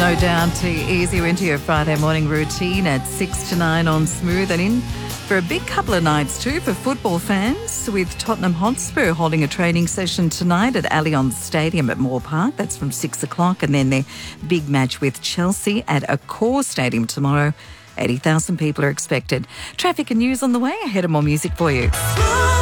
No doubt to ease you into your Friday morning routine at 6 to 9 on Smooth, and in for a big couple of nights too for football fans, with Tottenham Hotspur holding a training session tonight at Allianz Stadium at Moore Park. That's from 6 o'clock, and then their big match with Chelsea at Accor Stadium tomorrow. 80,000 people are expected. Traffic and news on the way. Ahead of more music for you.